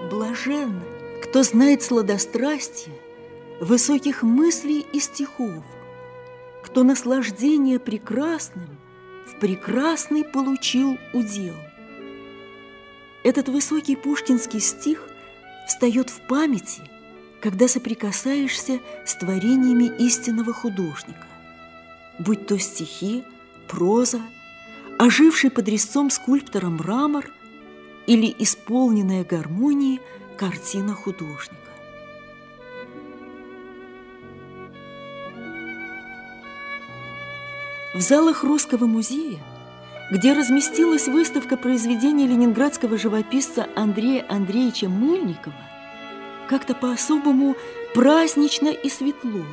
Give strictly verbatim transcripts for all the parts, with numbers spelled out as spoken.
Блажен, кто знает сладострастие высоких мыслей и стихов, кто наслаждение прекрасным в прекрасный получил удел. Этот высокий пушкинский стих встает в памяти, когда соприкасаешься с творениями истинного художника, будь то стихи, проза, оживший под резцом скульптора мрамор или исполненная гармонии картина художника. В залах Русского музея, где разместилась выставка произведений ленинградского живописца Андрея Андреевича Мыльникова, как-то по-особому празднично и светло.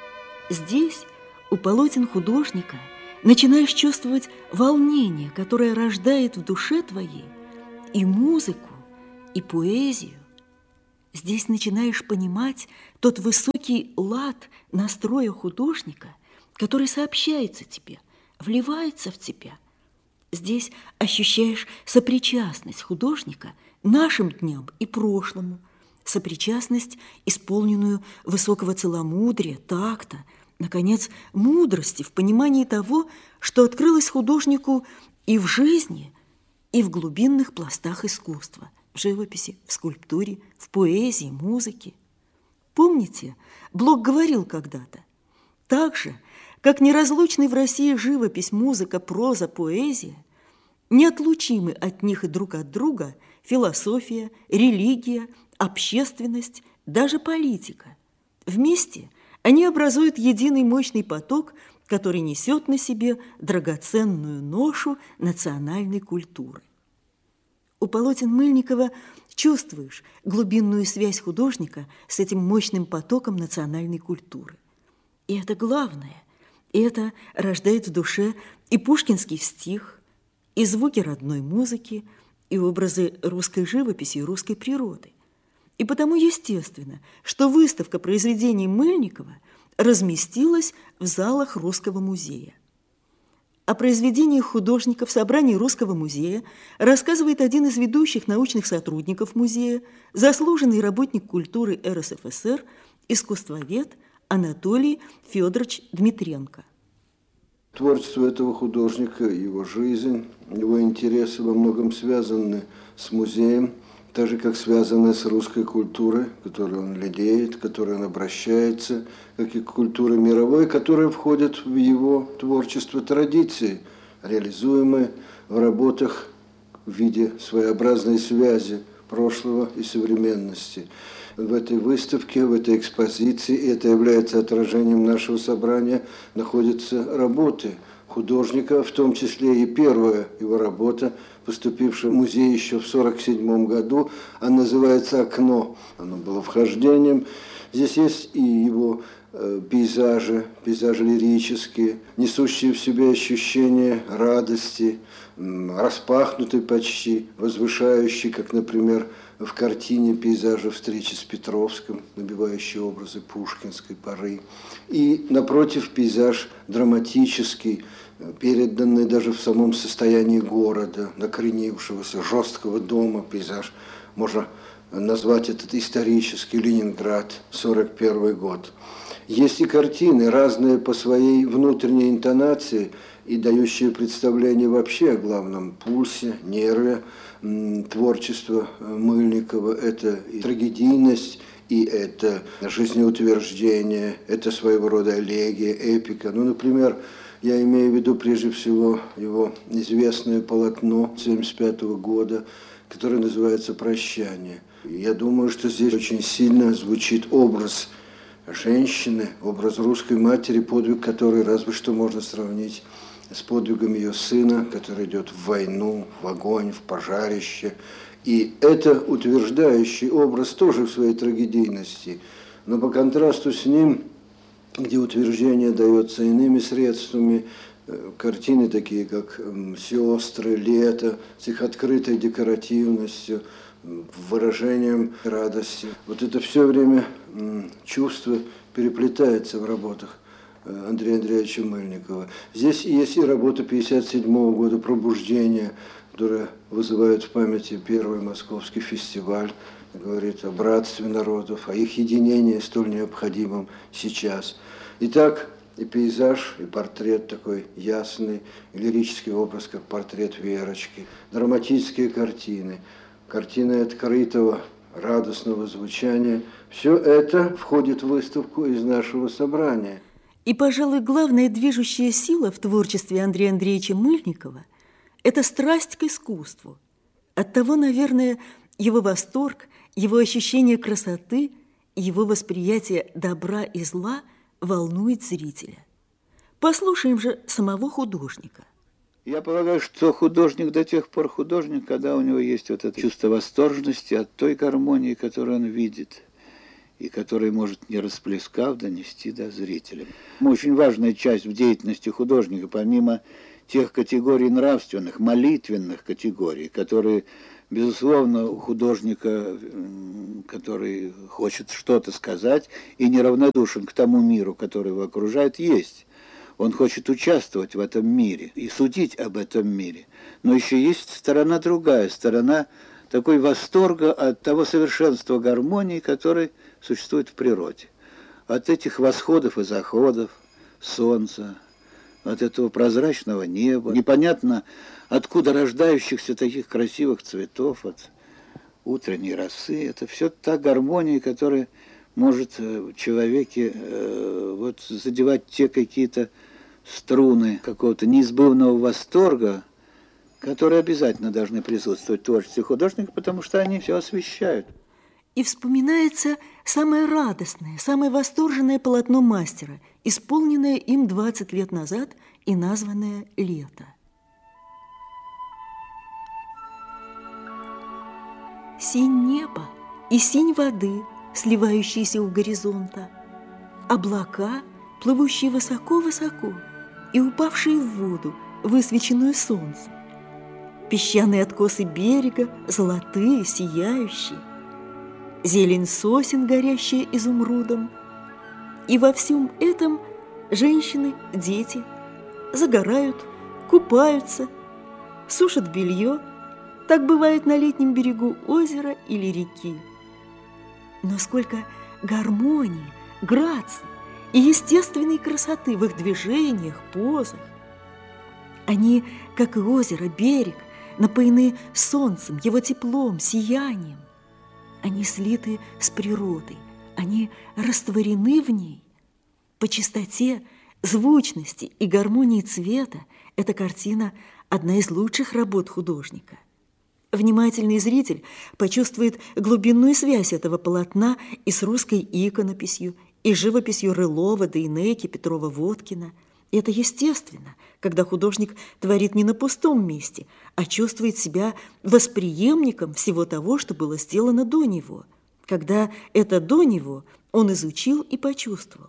Здесь, у полотен художника, начинаешь чувствовать волнение, которое рождает в душе твоей и музыку, и поэзию. Здесь начинаешь понимать тот высокий лад настроя художника, который сообщается тебе, вливается в тебя. Здесь ощущаешь сопричастность художника нашим дням и прошлому, сопричастность, исполненную высокого целомудрия, такта, наконец, мудрости в понимании того, что открылось художнику и в жизни, и в глубинных пластах искусства, в живописи, в скульптуре, в поэзии, музыке. Помните, Блок говорил когда-то, так же, как неразлучны в России живопись, музыка, проза, поэзия, неотлучимы от них и друг от друга философия, религия, общественность, даже политика. Вместе они образуют единый мощный поток, который несет на себе драгоценную ношу национальной культуры. У полотен Мыльникова чувствуешь глубинную связь художника с этим мощным потоком национальной культуры. И это главное. И это рождает в душе и пушкинский стих, и звуки родной музыки, и образы русской живописи и русской природы. И потому естественно, что выставка произведений Мыльникова разместилась в залах Русского музея. О произведениях художника в собрании Русского музея рассказывает один из ведущих научных сотрудников музея, заслуженный работник культуры эр эс эф эс эр, искусствовед Анатолий Федорович Дмитренко. Творчество этого художника, его жизнь, его интересы во многом связаны с музеем, так же, как связаны с русской культурой, которой он лелеет, к которой он обращается, как и к культуре мировой, которая входит в его творчество традиции, реализуемые в работах в виде своеобразной связи прошлого и современности. В этой выставке, в этой экспозиции, и это является отражением нашего собрания, находятся работы художника, в том числе и первая его работа, поступившая в музей еще в сорок седьмом году. Она называется «Окно». Оно было вхождением. Здесь есть и его э, пейзажи, пейзажи лирические, несущие в себе ощущение радости, э, распахнутой почти, возвышающей, как, например, в картине пейзажа встречи с Петровским, набивающие образы пушкинской поры. И, напротив, пейзаж драматический, переданный даже в самом состоянии города, накренившегося, жесткого дома, пейзаж. Можно назвать этот исторический Ленинград, сорок первый год. Есть и картины, разные по своей внутренней интонации и дающие представление вообще о главном пульсе, нерве творчества Мыльникова. Это и трагедийность, и это жизнеутверждение, это своего рода элегия, эпика. Ну, например, я имею в виду прежде всего его известное полотно семьдесят пятого года, которое называется «Прощание». Я думаю, что здесь очень сильно звучит образ женщины, образ русской матери, подвиг которой разве что можно сравнить с подвигом ее сына, который идет в войну, в огонь, в пожарище. И это утверждающий образ тоже в своей трагедийности. Но по контрасту с ним, где утверждение дается иными средствами, картины такие, как «Сестры», «Лето», с их открытой декоративностью, выражением радости. Вот это все время чувство переплетается в работах Андрея Андреевича Мыльникова. Здесь есть и работа пятьдесят седьмого года «Пробуждение», которая вызывает в памяти первый московский фестиваль, говорит о братстве народов, о их единении, столь необходимом сейчас. Итак, и пейзаж, и портрет такой ясный, и лирический образ, как портрет Верочки, драматические картины, картины открытого, радостного звучания. Все это входит в выставку из нашего собрания. И, пожалуй, главная движущая сила в творчестве Андрея Андреевича Мыльникова – это страсть к искусству. Оттого, наверное, его восторг, его ощущение красоты, его восприятие добра и зла волнует зрителя. Послушаем же самого художника. Я полагаю, что художник до тех пор художник, когда у него есть вот это чувство восторженности от той гармонии, которую он видит, и который может, не расплескав, донести до зрителя. Очень важная часть в деятельности художника, помимо тех категорий нравственных, молитвенных категорий, которые, безусловно, у художника, который хочет что-то сказать и неравнодушен к тому миру, который его окружает, есть. Он хочет участвовать в этом мире и судить об этом мире. Но еще есть сторона другая, сторона такой восторга от того совершенства гармонии, который существует в природе. От этих восходов и заходов солнца, от этого прозрачного неба, непонятно откуда рождающихся таких красивых цветов, от утренней росы. Это все та гармония, которая может в человеке э, вот, задевать те какие-то струны какого-то неизбывного восторга, которые обязательно должны присутствовать в творчестве художника, потому что они все освещают. И вспоминается самое радостное, самое восторженное полотно мастера, исполненное им двадцать лет назад и названное «Лето». Синь неба и синь воды, сливающиеся у горизонта, облака, плывущие высоко-высоко и упавшие в воду, высвеченную солнцем, песчаные откосы берега, золотые, сияющие, зелень сосен, горящая изумрудом. И во всем этом женщины, дети загорают, купаются, сушат белье. Так бывает на летнем берегу озера или реки. Но сколько гармонии, грации и естественной красоты в их движениях, позах. Они, как и озеро, берег, напоены солнцем, его теплом, сиянием. Они слиты с природой, они растворены в ней. По чистоте, звучности и гармонии цвета эта картина – одна из лучших работ художника. Внимательный зритель почувствует глубинную связь этого полотна и с русской иконописью, и живописью Рылова, Дейнеки, Петрова-Водкина. И это естественно, когда художник творит не на пустом месте, а чувствует себя восприемником всего того, что было сделано до него, когда это до него он изучил и почувствовал.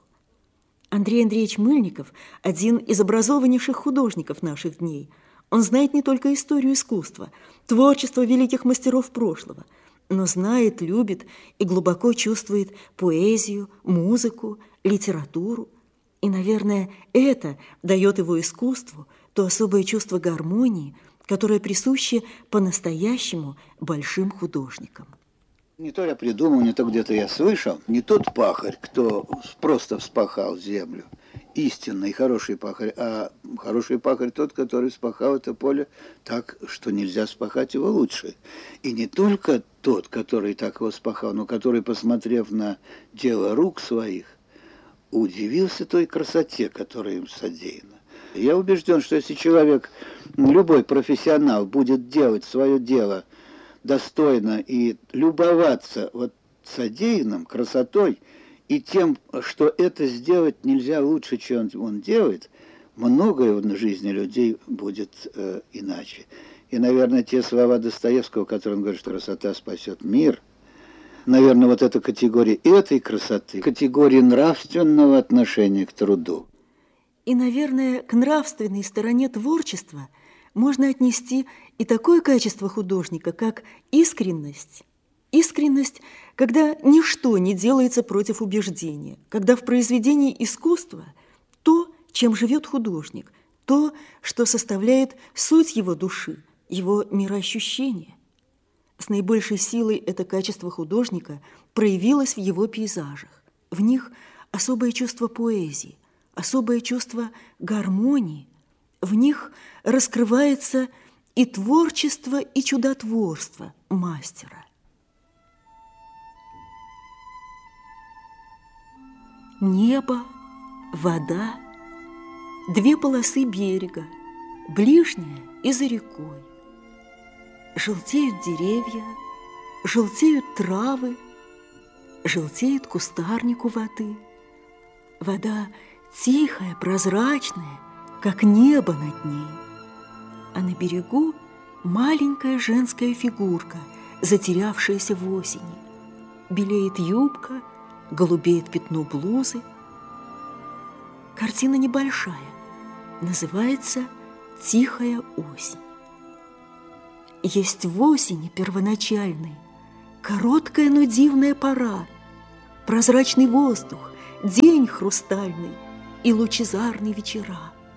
Андрей Андреевич Мыльников – один из образованнейших художников наших дней. Он знает не только историю искусства, творчество великих мастеров прошлого, но знает, любит и глубоко чувствует поэзию, музыку, литературу. И, наверное, это дает его искусству то особое чувство гармонии, которое присуще по-настоящему большим художникам. Не то я придумал, не то где-то я слышал. Не тот пахарь, кто просто вспахал землю, истинный хороший пахарь, а хороший пахарь тот, который вспахал это поле так, что нельзя вспахать его лучше. И не только тот, который так его вспахал, но который, посмотрев на дело рук своих, удивился той красоте, которая им содеяна. Я убежден, что если человек, любой профессионал, будет делать свое дело достойно и любоваться вот содеянным, красотой, и тем, что это сделать нельзя лучше, чем он делает, многое в жизни людей будет э, иначе. И, наверное, те слова Достоевского, которые он говорит, что красота спасет мир, наверное, вот эта категория этой красоты, категория нравственного отношения к труду. И, наверное, к нравственной стороне творчества можно отнести и такое качество художника, как искренность. Искренность, когда ничто не делается против убеждения, когда в произведении искусства то, чем живет художник, то, что составляет суть его души, его мироощущение. С наибольшей силой это качество художника проявилось в его пейзажах. В них особое чувство поэзии, особое чувство гармонии. В них раскрывается и творчество, и чудотворство мастера. Небо, вода, две полосы берега, ближняя и за рекой. Желтеют деревья, желтеют травы, желтеет кустарник у воды. Вода тихая, прозрачная, как небо над ней. А на берегу маленькая женская фигурка, затерявшаяся в осени. Белеет юбка, голубеет пятно блузы. Картина небольшая, называется «Тихая осень». Есть в осени первоначальной короткая, но дивная пора, прозрачный воздух, день хрустальный и лучезарные вечера.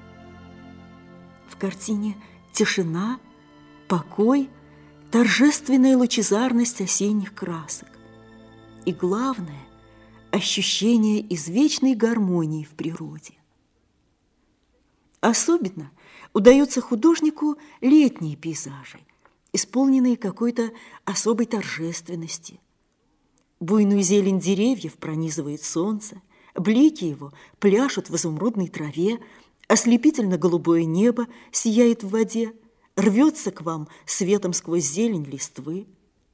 В картине тишина, покой, торжественная лучезарность осенних красок. И главное – ощущение извечной гармонии в природе. Особенно удаются художнику летние пейзажи, исполненные какой-то особой торжественности. Буйную зелень деревьев пронизывает солнце, блики его пляшут в изумрудной траве, ослепительно-голубое небо сияет в воде, рвется к вам светом сквозь зелень листвы.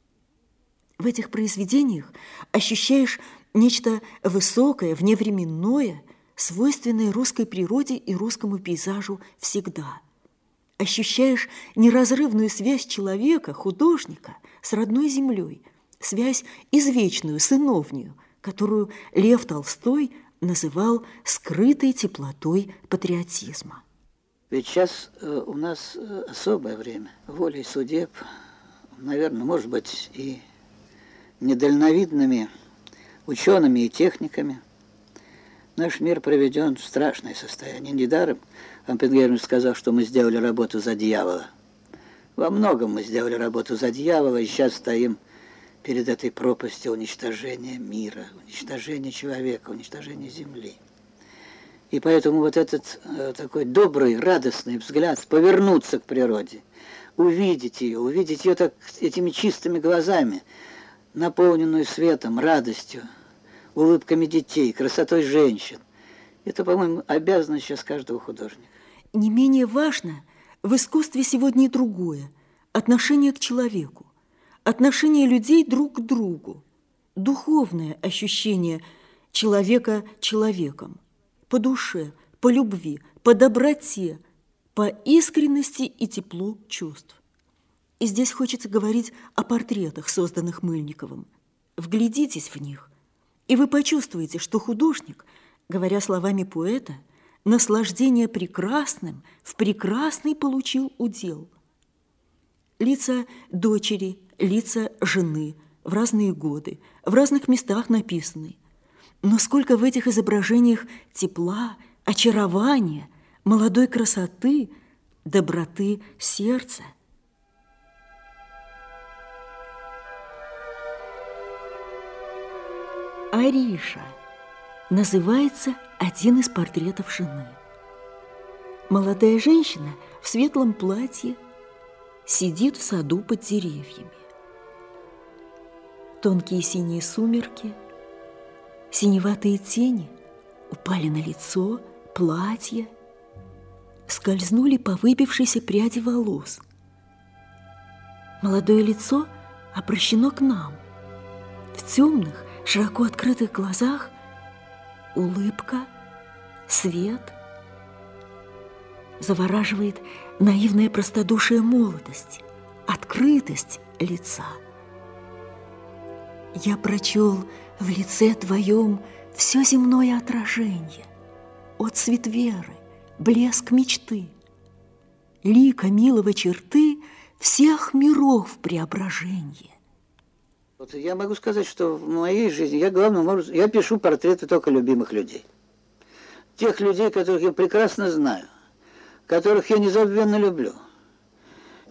В этих произведениях ощущаешь нечто высокое, вневременное, свойственное русской природе и русскому пейзажу всегда. Ощущаешь неразрывную связь человека, художника, с родной землей, связь извечную, сыновнюю, которую Лев Толстой называл скрытой теплотой патриотизма. Ведь сейчас э, у нас э, особое время. Волей судеб, наверное, может быть, и недальновидными учеными и техниками наш мир приведен в страшное состояние. Недаром Оппенгеймер сказал, что мы сделали работу за дьявола. Во многом мы сделали работу за дьявола, и сейчас стоим перед этой пропастью уничтожения мира, уничтожения человека, уничтожения земли. И поэтому вот этот э, такой добрый, радостный взгляд, повернуться к природе, увидеть ее, увидеть ее так, этими чистыми глазами, наполненную светом, радостью, улыбками детей, красотой женщин. Это, по-моему, обязанность сейчас каждого художника. Не менее важно в искусстве сегодня и другое – отношение к человеку, отношение людей друг к другу, духовное ощущение человека человеком, по душе, по любви, по доброте, по искренности и теплу чувств. И здесь хочется говорить о портретах, созданных Мыльниковым. Вглядитесь в них, и вы почувствуете, что художник, говоря словами поэта, наслаждение прекрасным в прекрасный получил удел. Лица дочери, лица жены в разные годы, в разных местах написаны. Но сколько в этих изображениях тепла, очарования, молодой красоты, доброты сердца. Ариша называется один из портретов жены. Молодая женщина в светлом платье сидит в саду под деревьями. Тонкие синие сумерки, синеватые тени упали на лицо, платье, скользнули по выбившейся пряди волос. Молодое лицо обращено к нам. В темных, широко открытых глазах улыбка, свет. Завораживает наивное простодушие молодости, открытость лица. Я прочел в лице твоем все земное отражение, отцвет веры, блеск мечты, лика милого черты всех миров преображение. Вот я могу сказать, что в моей жизни я, главное, могу, я пишу портреты только любимых людей. Тех людей, которых я прекрасно знаю, которых я незабвенно люблю.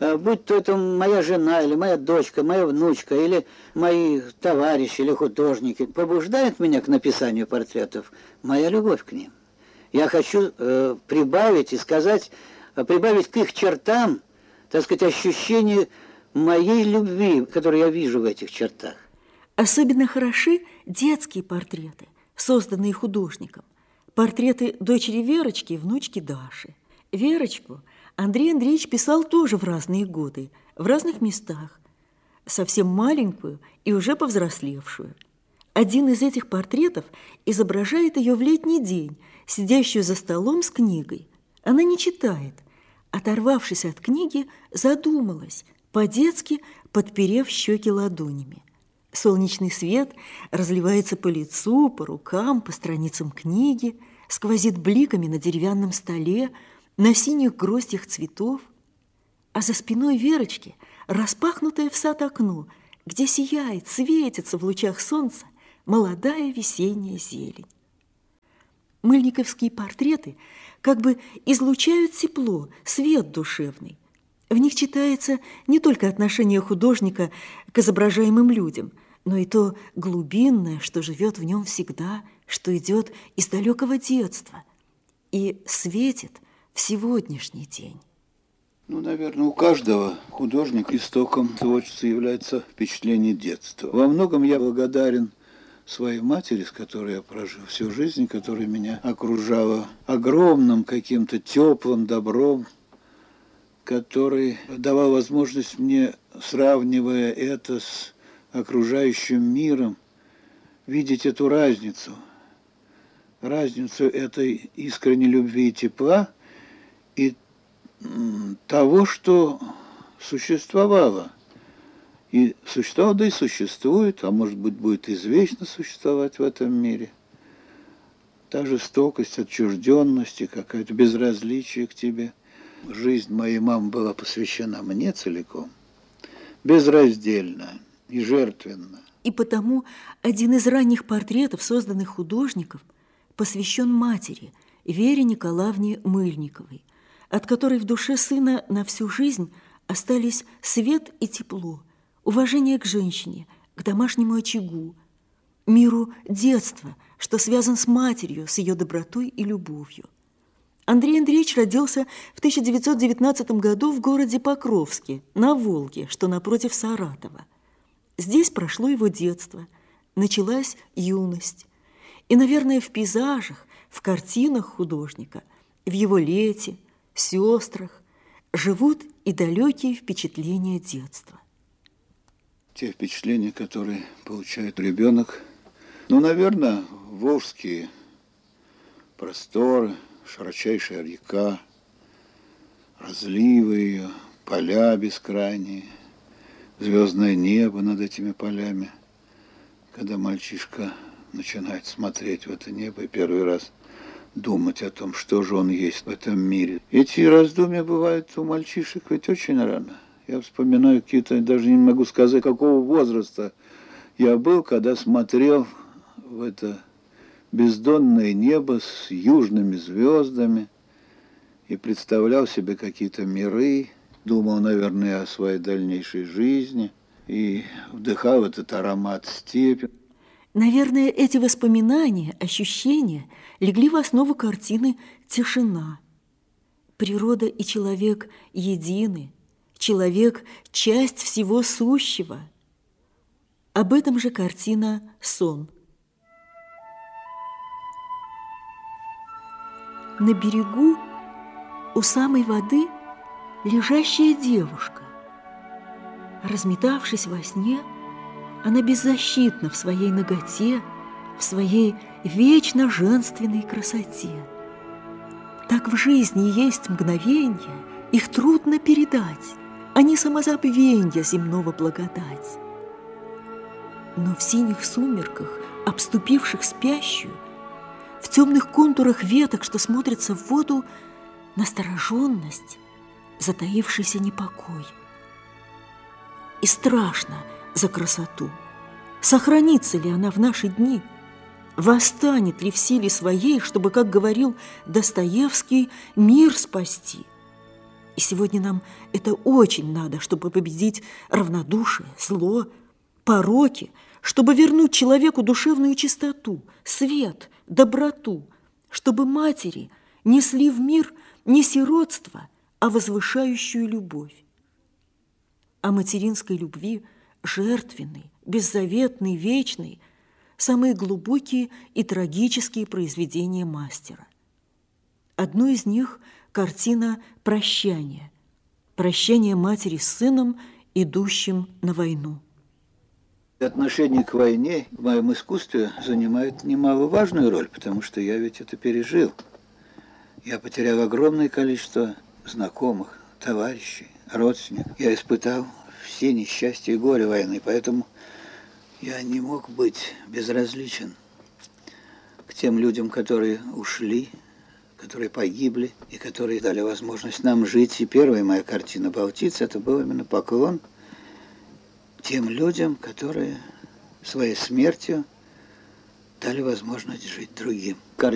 будь то это моя жена, или моя дочка, моя внучка, или мои товарищи, или художники, побуждает меня к написанию портретов моя любовь к ним. Я хочу э, прибавить и сказать, прибавить к их чертам, так сказать, ощущение моей любви, которую я вижу в этих чертах. Особенно хороши детские портреты, созданные художником. Портреты дочери Верочки и внучки Даши. Верочку Андрей Андреевич писал тоже в разные годы, в разных местах. Совсем маленькую и уже повзрослевшую. Один из этих портретов изображает ее в летний день, сидящую за столом с книгой. Она не читает. Оторвавшись от книги, задумалась, по-детски подперев щеки ладонями. Солнечный свет разливается по лицу, по рукам, по страницам книги, сквозит бликами на деревянном столе, на синих гроздьях цветов. А за спиной Верочки распахнутое в сад окно, где сияет, светится в лучах солнца молодая весенняя зелень. Мыльниковские портреты как бы излучают тепло, свет душевный. В них читается не только отношение художника к изображаемым людям, но и то глубинное, что живет в нем всегда, что идет из далекого детства и светит в сегодняшний день. Ну, наверное, у каждого художника истоком творчества является впечатление детства. Во многом я благодарен своей матери, с которой я прожил всю жизнь, которая меня окружала огромным каким-то теплым добром, который давал возможность мне, сравнивая это с окружающим миром, видеть эту разницу, разницу этой искренней любви и тепла и того, что существовало. И существовало, да и существует, а может быть, будет извечно существовать в этом мире. Та жестокость, отчужденность, какое-то безразличие к тебе. Жизнь моей мамы была посвящена мне целиком, безраздельно и жертвенно. И потому один из ранних портретов, созданных художником, посвящен матери, Вере Николаевне Мыльниковой, от которой в душе сына на всю жизнь остались свет и тепло, уважение к женщине, к домашнему очагу, миру детства, что связан с матерью, с ее добротой и любовью. Андрей Андреевич родился в тысяча девятьсот девятнадцатом году в городе Покровске, на Волге, что напротив Саратова. Здесь прошло его детство, началась юность. И, наверное, в пейзажах, в картинах художника, в его лете, сестрах живут и далекие впечатления детства. Те впечатления, которые получает ребенок, ну, наверное, волжские просторы, широчайшая река, разливы ее, поля бескрайние, звездное небо над этими полями. Когда мальчишка начинает смотреть в это небо и первый раз думать о том, что же он есть в этом мире. Эти раздумья бывают у мальчишек ведь очень рано. Я вспоминаю какие-то, даже не могу сказать, какого возраста я был, когда смотрел в это бездонное небо с южными звездами и представлял себе какие-то миры, думал, наверное, о своей дальнейшей жизни и вдыхал этот аромат степи. Наверное, эти воспоминания, ощущения легли в основу картины «Тишина». Природа и человек едины, человек – часть всего сущего. Об этом же картина «Сон». На берегу, у самой воды, лежащая девушка. Разметавшись во сне, она беззащитна в своей наготе, в своей вечно женственной красоте. Так в жизни есть мгновенья, их трудно передать, они самозабвенья земного благодать. Но в синих сумерках, обступивших спящую, в темных контурах веток, что смотрятся в воду, настороженность, затаившийся непокой. И страшно за красоту. Сохранится ли она в наши дни? Восстанет ли в силе своей, чтобы, как говорил Достоевский, мир спасти? И И сегодня нам это очень надо, чтобы победить равнодушие, зло, пороки, чтобы вернуть человеку душевную чистоту, свет, доброту, чтобы матери несли в мир не сиротство, а возвышающую любовь. О материнской любви жертвенной, беззаветной, вечной, самые глубокие и трагические произведения мастера. Одно из них – картина «Прощание». Прощание матери с сыном, идущим на войну. Отношение к войне в моем искусстве занимает немаловажную роль, потому что я ведь это пережил. Я потерял огромное количество знакомых, товарищей, родственников. Я испытал все несчастья и горе войны, поэтому я не мог быть безразличен к тем людям, которые ушли, которые погибли и которые дали возможность нам жить. И первая моя картина «Балтийцы» — это был именно поклон тем людям, которые своей смертью дали возможность жить другим.